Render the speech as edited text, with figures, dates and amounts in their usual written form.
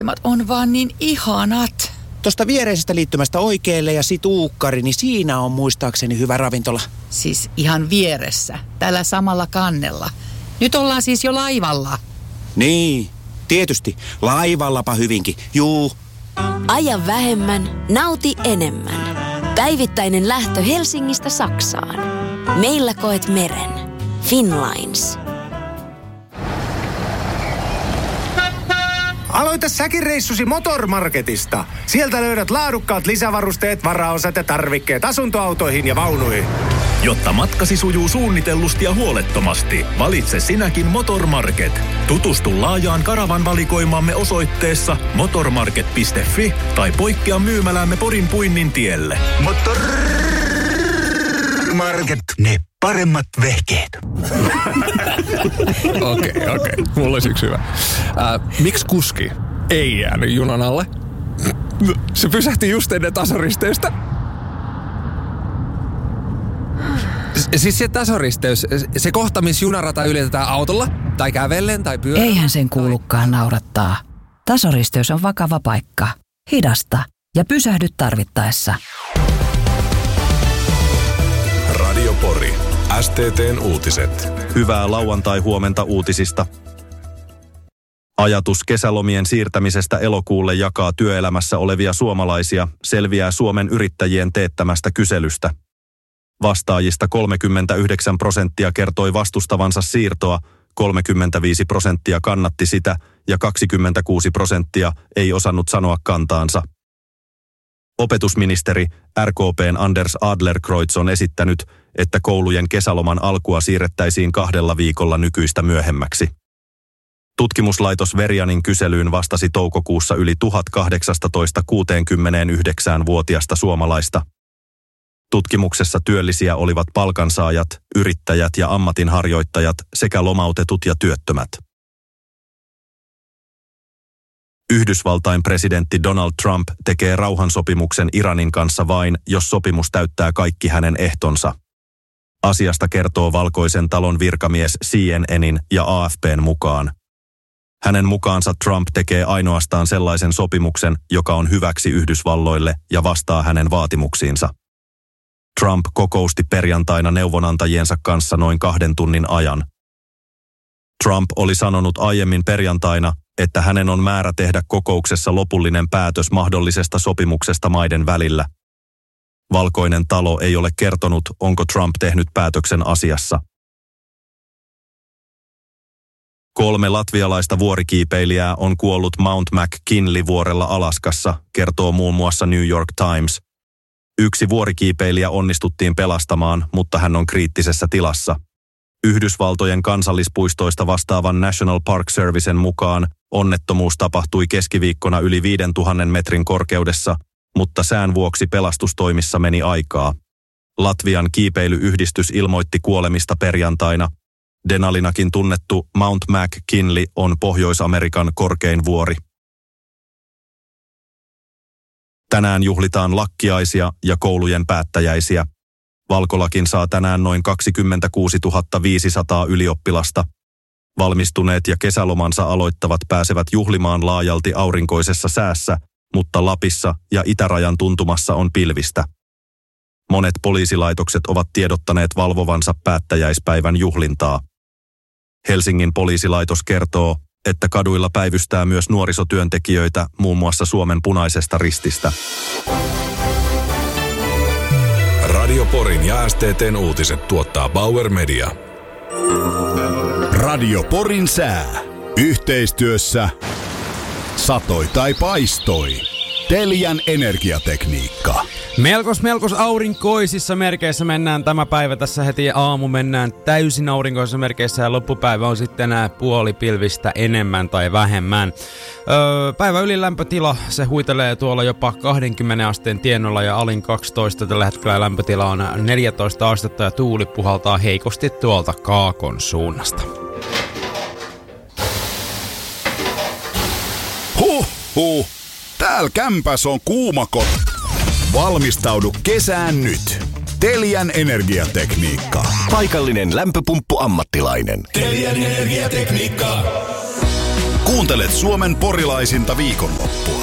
on vaan niin ihanat. Tuosta viereisestä liittymästä oikealle ja sit uukkari, niin siinä on muistaakseni hyvä ravintola. Siis ihan vieressä, tällä samalla kannella. Nyt ollaan siis jo laivalla. Niin, tietysti. Laivallapa hyvinkin. Juu. Aja vähemmän, nauti enemmän. Päivittäinen lähtö Helsingistä Saksaan. Meillä koet meren. Finnlines. Aloita säkin reissusi Motormarketista. Sieltä löydät laadukkaat lisävarusteet, varaosat ja tarvikkeet asuntoautoihin ja vaunuihin. Jotta matkasi sujuu suunnitellusti ja huolettomasti, valitse sinäkin Motormarket. Tutustu laajaan karavan valikoimaamme osoitteessa motormarket.fi tai poikkea myymälämme Porin Puinnin tielle. Motormarket, ne paremmat vehkeet. Okei. Mulla olisi yksi hyvä. Miksi kuski ei jäänyt junan alle? Se pysähti just ennen tasaristeystä. Siis se tasoristeys, se kohta, missä junarata ylitetään autolla, tai kävellen, tai pyörällä. Eihän sen kuulukaan naurattaa. Tasoristeys on vakava paikka. Hidasta ja pysähdy tarvittaessa. Radio Pori. STT:n uutiset. Hyvää lauantai-huomenta uutisista. Ajatus kesälomien siirtämisestä elokuulle jakaa työelämässä olevia suomalaisia, selviää Suomen yrittäjien teettämästä kyselystä. Vastaajista 39% kertoi vastustavansa siirtoa, 35% kannatti sitä ja 26% ei osannut sanoa kantaansa. Opetusministeri RKP:n Anders Adlercreutz on esittänyt, että koulujen kesäloman alkua siirrettäisiin 2 viikolla nykyistä myöhemmäksi. Tutkimuslaitos Verianin kyselyyn vastasi toukokuussa yli 18–69-vuotiaista suomalaista. Tutkimuksessa työllisiä olivat palkansaajat, yrittäjät ja ammatinharjoittajat sekä lomautetut ja työttömät. Yhdysvaltain presidentti Donald Trump tekee rauhansopimuksen Iranin kanssa vain, jos sopimus täyttää kaikki hänen ehtonsa. Asiasta kertoo Valkoisen talon virkamies CNN:in ja AFP:n mukaan. Hänen mukaansa Trump tekee ainoastaan sellaisen sopimuksen, joka on hyväksi Yhdysvalloille ja vastaa hänen vaatimuksiinsa. Trump kokousti perjantaina neuvonantajiensa kanssa noin 2 tunnin ajan. Trump oli sanonut aiemmin perjantaina, että hänen on määrä tehdä kokouksessa lopullinen päätös mahdollisesta sopimuksesta maiden välillä. Valkoinen talo ei ole kertonut, onko Trump tehnyt päätöksen asiassa. 3 latvialaista vuorikiipeilijää on kuollut Mount McKinley-vuorella Alaskassa, kertoo muun muassa New York Times. 1 vuorikiipeilijä onnistuttiin pelastamaan, mutta hän on kriittisessä tilassa. Yhdysvaltojen kansallispuistoista vastaavan National Park Servicen mukaan onnettomuus tapahtui keskiviikkona yli 5000 metrin korkeudessa, mutta sään vuoksi pelastustoimissa meni aikaa. Latvian kiipeilyyhdistys ilmoitti kuolemista perjantaina. Denalinakin tunnettu Mount McKinley on Pohjois-Amerikan korkein vuori. Tänään juhlitaan lakkiaisia ja koulujen päättäjäisiä. Valkolakin saa tänään noin 26 500 ylioppilasta. Valmistuneet ja kesälomansa aloittavat pääsevät juhlimaan laajalti aurinkoisessa säässä, mutta Lapissa ja itärajan tuntumassa on pilvistä. Monet poliisilaitokset ovat tiedottaneet valvovansa päättäjäispäivän juhlintaa. Helsingin poliisilaitos kertoo, että kaduilla päivystää myös nuorisotyöntekijöitä muun muassa Suomen Punaisesta Rististä. Radio Porin ja STT:n uutiset tuottaa Bauer Media. Radio Porin sää. Yhteistyössä satoi tai paistoi. Telian energiatekniikka. Melkos aurinkoisissa merkeissä mennään tämä päivä. Tässä heti aamu mennään täysin aurinkoisissa merkeissä ja loppupäivä on sitten puoli pilvistä enemmän tai vähemmän. Päivän ylilämpötila, se huitelee tuolla jopa 20 asteen tienoilla ja alin 12. Tällä hetkellä lämpötila on 14 astetta ja tuuli puhaltaa heikosti tuolta kaakon suunnasta. Huh. Täällä kämpäs on kuumakot. Valmistaudu kesään nyt. Telian energiatekniikka. Paikallinen lämpöpumppu ammattilainen. Telian energiatekniikka. Kuuntelet Suomen porilaisinta viikonloppua.